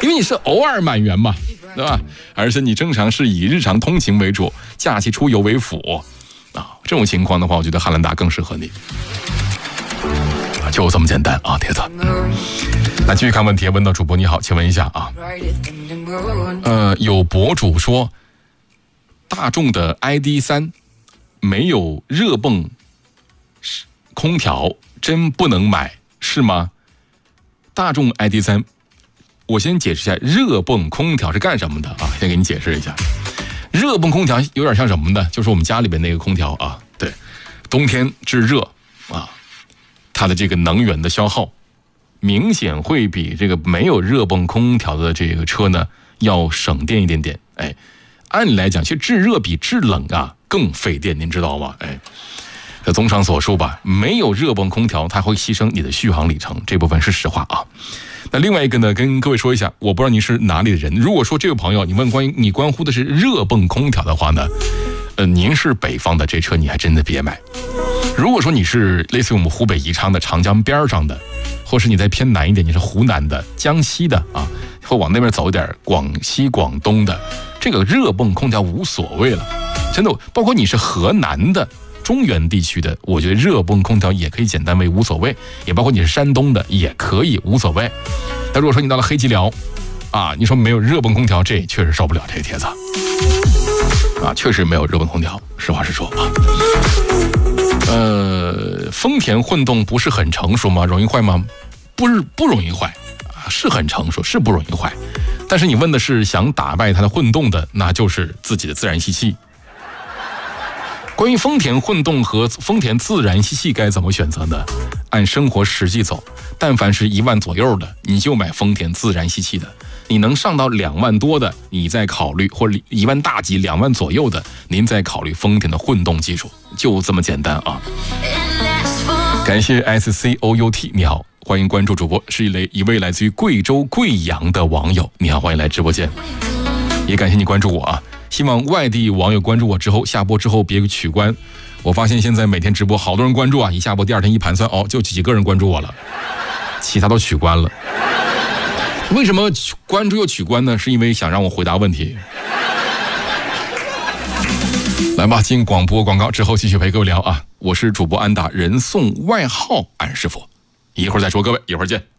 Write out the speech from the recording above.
因为你是偶尔满员嘛，对吧？而且你正常是以日常通勤为主，假期出游为辅啊。这种情况的话，我觉得汉兰达更适合你。就这么简单啊，铁子。那继续看问题，问到主播你好，请问一下啊，有博主说大众的 ID.3 没有热泵空调，真不能买是吗？大众 ID.3， 我先解释一下热泵空调是干什么的啊，先给你解释一下。热泵空调有点像什么呢？就是我们家里边那个空调啊，对，冬天制热啊，它的这个能源的消耗明显会比这个没有热泵空调的这个车呢要省电一点点。哎，按理来讲，其实制热比制冷啊更费电，您知道吗？哎，综上所述吧，没有热泵空调，它会牺牲你的续航里程，这部分是实话啊。那另外一个呢，跟各位说一下，我不知道你是哪里的人。如果说这位朋友你关乎的是热泵空调的话呢，您是北方的，这车你还真的别买。如果说你是类似于我们湖北宜昌的长江边上的，或是你再偏南一点，你是湖南的、江西的啊，或往那边走一点，广西、广东的，这个热泵空调无所谓了，真的。包括你是河南的、中原地区的，我觉得热泵空调也可以简单为无所谓，也包括你是山东的，也可以无所谓。但如果说你到了黑吉辽啊，你说没有热泵空调，这确实受不了这个帖子啊，确实没有热泵空调，实话实说啊。丰田混动不是很成熟吗？容易坏吗？不容易坏啊，是很成熟，是不容易坏。但是你问的是想打败它的混动的，那就是自己的自然吸气。关于丰田混动和丰田自然吸气该怎么选择呢？按生活实际走，但凡是1万左右的，你就买丰田自然吸气的；你能上到2万多的，你再考虑，或者1万大几2万左右的，您再考虑丰田的混动技术，就这么简单啊！感谢 SCOUT， 你好，欢迎关注主播，是一位来自于贵州贵阳的网友，你好，欢迎来直播间，也感谢你关注我啊！希望外地网友关注我之后，下播之后别取关。我发现现在每天直播好多人关注啊，一下播第2天一盘算，哦，就几个人关注我了，其他都取关了。为什么关注又取关呢？是因为想让我回答问题。来吧，进广播广告之后继续陪各位聊啊！我是主播安达，人送外号安师傅，一会儿再说，各位，一会儿见。